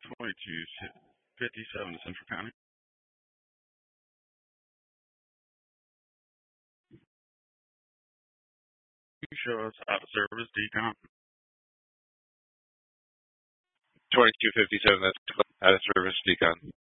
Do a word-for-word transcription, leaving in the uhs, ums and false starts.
twenty-two fifty-seven Central County. You show us out of service decon. twenty-two fifty-seven, that's out of service decon.